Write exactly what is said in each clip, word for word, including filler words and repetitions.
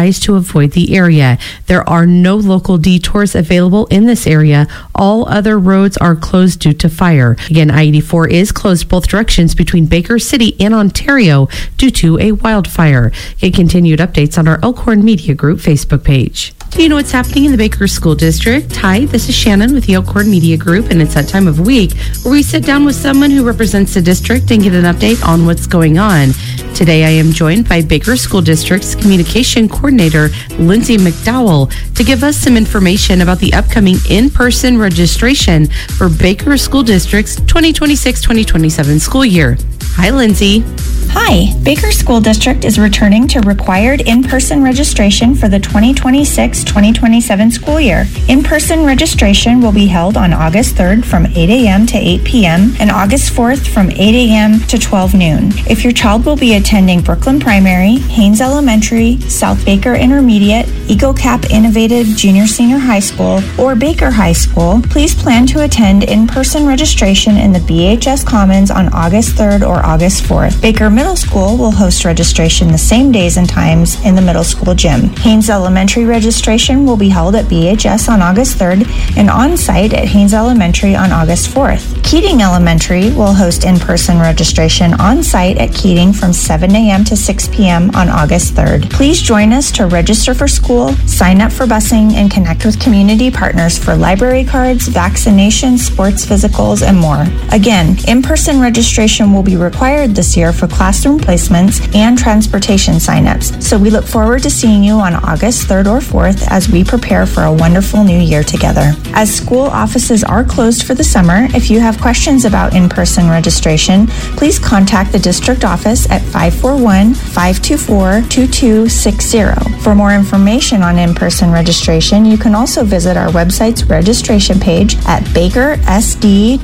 advised to avoid the area. There are no local detours available in this area. All other roads are closed due to fire. Again, I eighty-four is closed both directions between Baker City and Ontario due to a wildfire. Get continued updates on our Elkhorn Media Group Facebook page. Do you know what's happening in the Baker School District? Hi, this is Shannon with the Elkhorn Media Group, and it's that time of week where we sit down with someone who represents the district and get an update on what's going on. Today I am joined by Baker School District's Communication Coordinator, Lindsay McDowell, to give us some information about the upcoming in-person registration for Baker School District's twenty twenty-six twenty twenty-seven school year. Hi, Lindsay. Hi. Baker School District is returning to required in-person registration for the twenty twenty-six twenty twenty-seven school year. In-person registration will be held on August third from eight a.m. to eight p.m. and August fourth from eight a.m. to twelve noon. If your child will be attending Brooklyn Primary, Haynes Elementary, South Baker Intermediate, EcoCap Innovative Junior Senior High School, or Baker High School, please plan to attend in-person registration in the B H S Commons on August third or August fourth. Baker Middle School will host registration the same days and times in the middle school gym. Haynes Elementary registration will be held at B H S on August third and on-site at Haynes Elementary on August fourth. Keating Elementary will host in-person registration on-site at Keating from seven a.m. to six p.m. on August third. Please join us to register for school, sign up for busing, and connect with community partners for library cards, vaccinations, sports physicals, and more. Again, in-person registration will be required this year for classroom placements and transportation signups. So we look forward to seeing you on August third or fourth as we prepare for a wonderful new year together. As school offices are closed for the summer, if you have questions about in-person registration, please contact the district office at five four one, five two four, two two six zero. For more information on in-person registration, you can also visit our website's registration page at bakersd.org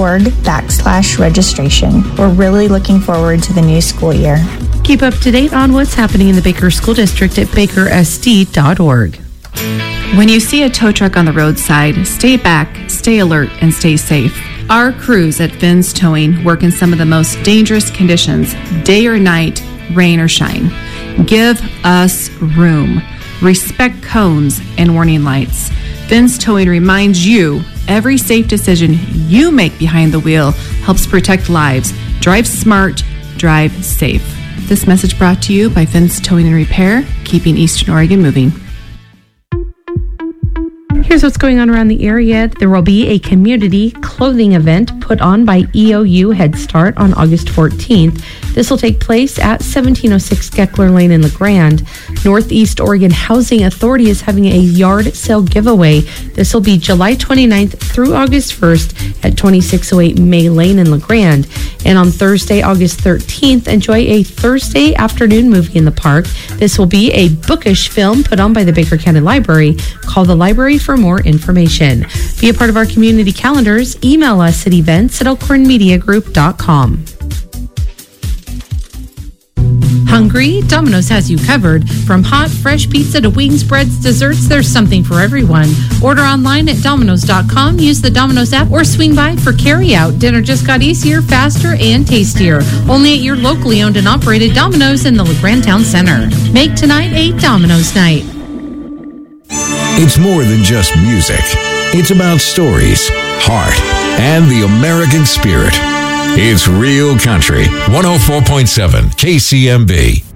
backslash registration. We're really looking forward to the new school year. Keep up to date on what's happening in the Baker School District at baker s d dot org. When you see a tow truck on the roadside, stay back, stay alert, and stay safe. Our crews at Finn's Towing work in some of the most dangerous conditions, day or night, rain or shine. Give us room. Respect cones and warning lights. Finn's Towing reminds you every safe decision you make behind the wheel helps protect lives. Drive smart, drive safe. This message brought to you by Finn's Towing and Repair, keeping Eastern Oregon moving. Here's what's going on around the area. There will be a community clothing event put on by E O U Head Start on August fourteenth. This will take place at seventeen oh six Geckler Lane in LeGrand. Northeast Oregon Housing Authority is having a yard sale giveaway. This will be July twenty-ninth through August first at twenty-six oh eight May Lane in LeGrand. And on Thursday, August thirteenth, enjoy a Thursday afternoon movie in the park. This will be a bookish film put on by the Baker County Library. Call the library for more information. Be a part of our community calendars. Email us at events at elkhorn media group dot com. Hungry? Domino's has you covered. From hot, fresh pizza to wings, breads, desserts, there's something for everyone. Order online at dominos dot com, use the Domino's app, or swing by for carry-out. Dinner just got easier, faster, and tastier. Only at your locally owned and operated Domino's in the LeGrand Town Center. Make tonight a Domino's night. It's more than just music. It's about stories, heart, and the American spirit. It's Real Country, one oh four point seven K C M B.